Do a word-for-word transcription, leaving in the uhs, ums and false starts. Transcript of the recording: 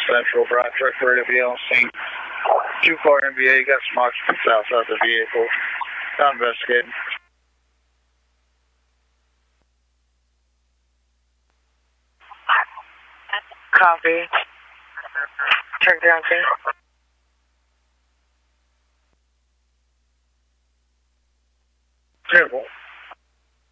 Central, Broad Truck ready to be on scene. two four N B A, got some occupants outside the vehicle. Not investigating. Copy. Truck down scene.